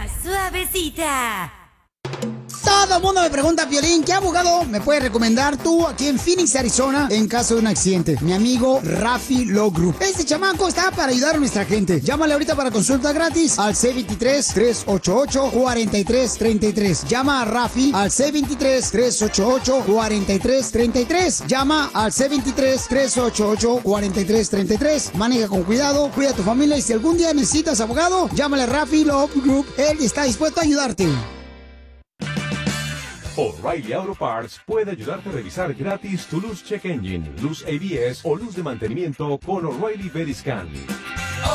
suavecita. Todo el mundo me pregunta, Piolín, ¿qué abogado me puedes recomendar tú aquí en Phoenix, Arizona, en caso de un accidente? Mi amigo Rafi Law Group. Este chamaco está para ayudar a nuestra gente. Llámale ahorita para consulta gratis al C23-388-4333. Llama a Rafi al C23-388-4333. Llama al C23-388-4333. Maneja con cuidado, cuida a tu familia y si algún día necesitas abogado, llámale a Rafi Law Group. Él está dispuesto a ayudarte. O'Reilly Auto Parts puede ayudarte a revisar gratis tu luz check engine, luz ABS o luz de mantenimiento con O'Reilly Veriscan.